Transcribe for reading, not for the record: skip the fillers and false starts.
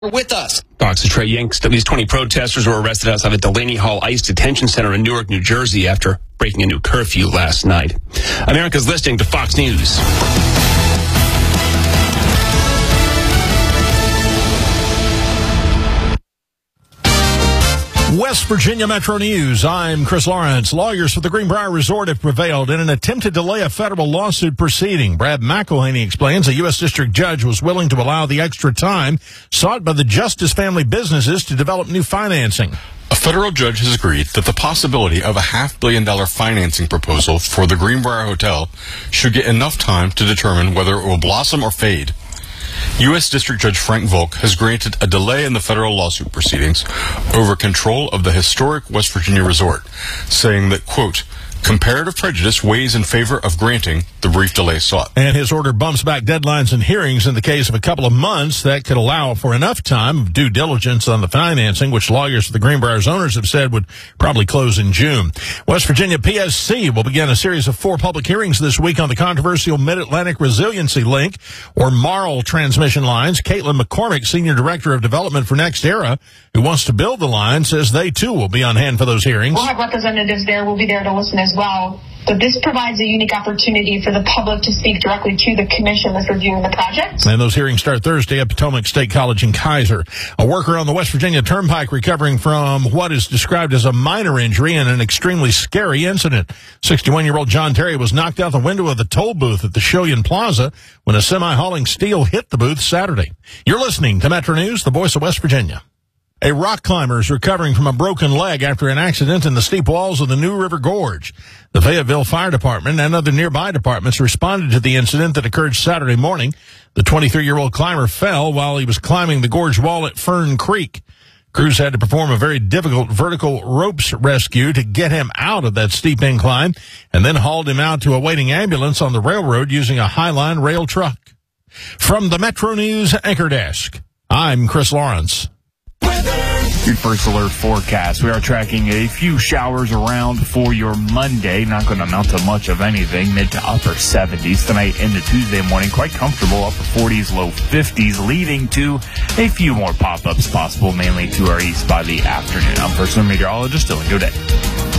with us. Fox's Trey Yingst. At least 20 protesters were arrested outside the Delaney Hall ICE detention center in Newark, New Jersey after breaking a new curfew last night. America's listening to Fox News. West Virginia Metro News. I'm Chris Lawrence. Lawyers for the Greenbrier Resort have prevailed in an attempt to delay a federal lawsuit proceeding. Brad McElhaney explains a U.S. district judge was willing to allow the extra time sought by the Justice family businesses to develop new financing. A federal judge has agreed that the possibility of a $500 million financing proposal for the Greenbrier Hotel should get enough time to determine whether it will blossom or fade. U.S. District Judge Frank Volk has granted a delay in the federal lawsuit proceedings over control of the historic West Virginia resort, saying that, quote, comparative prejudice weighs in favor of granting the brief delay sought. And his order bumps back deadlines and hearings in the case of a couple of months that could allow for enough time of due diligence on the financing, which lawyers for the Greenbrier's owners have said would probably close in June. West Virginia PSC will begin a series of 4 public hearings this week on the controversial Mid-Atlantic Resiliency Link, or MARL transmission lines. Caitlin McCormick, Senior Director of Development for NextEra, who wants to build the line, says they too will be on hand for those hearings. We'll have representatives there. We'll be there to listen as well. But this provides a unique opportunity for the public to speak directly to the commission that's reviewing the project. And those hearings start Thursday at Potomac State College in Kaiser. A worker on the West Virginia Turnpike recovering from what is described as a minor injury in an extremely scary incident. 61-year-old John Terry was knocked out the window of the toll booth at the Shillian Plaza when a semi hauling steel hit the booth Saturday. You're listening to Metro News, the voice of West Virginia. A rock climber is recovering from a broken leg after an accident in the steep walls of the New River Gorge. The Fayetteville Fire Department and other nearby departments responded to the incident that occurred Saturday morning. The 23-year-old climber fell while he was climbing the gorge wall at Fern Creek. Crews had to perform a very difficult vertical ropes rescue to get him out of that steep incline and then hauled him out to a waiting ambulance on the railroad using a Highline rail truck. From the Metro News Anchor Desk, I'm Chris Lawrence. Your first alert forecast. We are tracking a few showers around for your Monday. Not going to amount to much of anything. Mid to upper 70s tonight into Tuesday morning. Quite comfortable. Upper 40s, low 50s, leading to a few more pop-ups possible, mainly to our east by the afternoon. I'm personal meteorologist Dylan Godet.